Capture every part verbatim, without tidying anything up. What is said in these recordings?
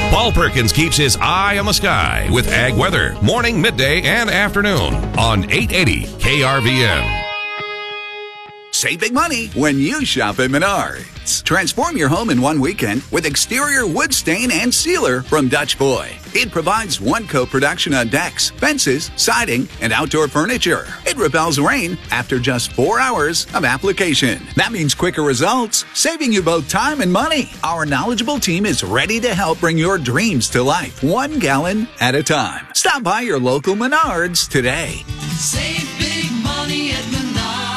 Paul Perkins keeps his eye on the sky with ag weather, morning, midday, and afternoon on eight eighty K R V N. Save big money when you shop at Menards. Transform your home in one weekend with exterior wood stain and sealer from Dutch Boy. It provides one coat production on decks, fences, siding, and outdoor furniture. It repels rain after just four hours of application. That means quicker results, saving you both time and money. Our knowledgeable team is ready to help bring your dreams to life, one gallon at a time. Stop by your local Menards today. Save big money at Menards.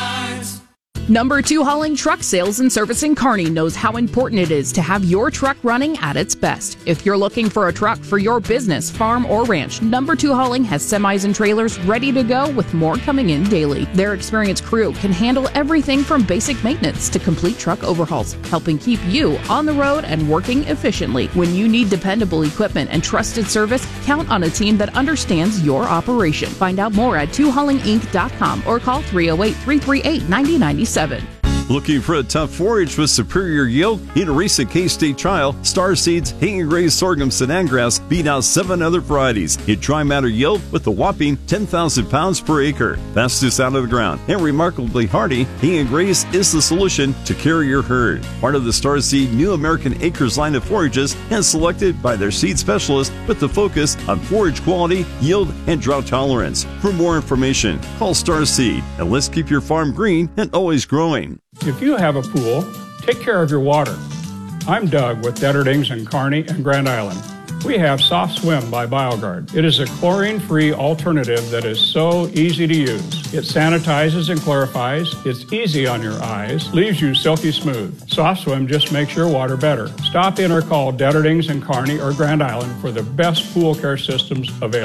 Number two Hauling Truck Sales and Service in Kearney knows how important it is to have your truck running at its best. If you're looking for a truck for your business, farm, or ranch, Number two Hauling has semis and trailers ready to go with more coming in daily. Their experienced crew can handle everything from basic maintenance to complete truck overhauls, helping keep you on the road and working efficiently. When you need dependable equipment and trusted service, count on a team that understands your operation. Find out more at two hauling inc dot com or call three oh eight, three three eight, nine oh nine seven. Looking for a tough forage with superior yield? In a recent K-State trial, Star Seeds Hay and Graze Sorghum Sudan Grass beat out seven other varieties in dry matter yield with a whopping ten thousand pounds per acre. Fastest out of the ground and remarkably hardy, Hay and Graze is the solution to carry your herd. Part of the Star Seed New American Acres line of forages and selected by their seed specialist with the focus on forage quality, yield, and drought tolerance. For more information, call Star Seed and let's keep your farm green and always growing. If you have a pool, take care of your water. I'm Doug with Detterdings in Kearney and Grand Island. We have Soft Swim by BioGuard. It is a chlorine-free alternative that is so easy to use. It sanitizes and clarifies. It's easy on your eyes, leaves you silky smooth. Soft Swim just makes your water better. Stop in or call Detterdings in Kearney or Grand Island for the best pool care systems available.